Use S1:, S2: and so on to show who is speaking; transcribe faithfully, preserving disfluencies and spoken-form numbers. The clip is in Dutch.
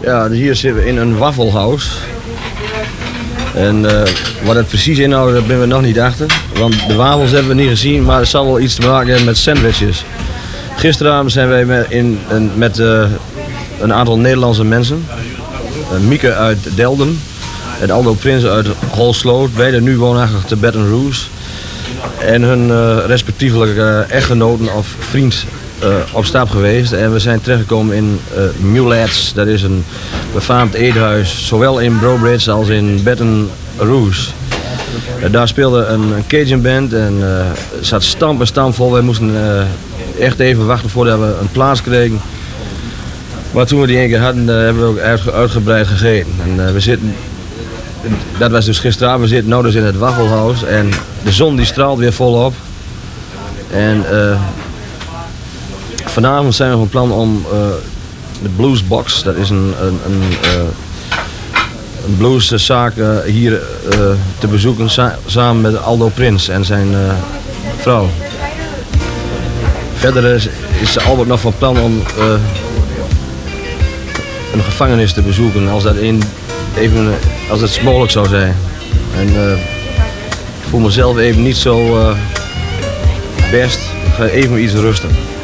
S1: Ja, hier zitten we in een waffelhuis. En uh, wat het precies inhoudt, daar ben we nog niet achter. Want de wafels hebben we niet gezien, maar het zal wel iets te maken hebben met sandwiches. Gisteravond zijn wij met, in, in, met uh, een aantal Nederlandse mensen. Uh, Mieke uit Delden en Aldo Prins uit Holsloot. Beide nu woonachtig te Baton Rouge. En hun uh, respectievelijk uh, echtgenoten of vriend uh, op stap geweest. En we zijn terechtgekomen in uh, Mulettes. Dat is een befaamd eethuis, zowel in Brobridge als in Baton Rouge. Uh, daar speelde een, een Cajun band en uh, het zat stamp en stampvol. Wij moesten uh, echt even wachten voordat we een plaats kregen. Maar toen we die één keer hadden, uh, hebben we ook uitge uitgebreid gegeten. En, uh, we zitten, dat was dus gisteravond, we zitten nu dus in het Waffelhuis en de zon die straalt weer volop. En uh, vanavond zijn we van plan om uh, de Bluesbox, dat is een, een, een, uh, een blueszaak uh, hier uh, te bezoeken sa samen met Aldo Prins en zijn uh, vrouw. Verder is, is Albert nog van plan om uh, een gevangenis te bezoeken als dat, in, even, als dat mogelijk zou zijn. En, uh, ik voel mezelf even niet zo uh, best. Ik ga even iets rusten.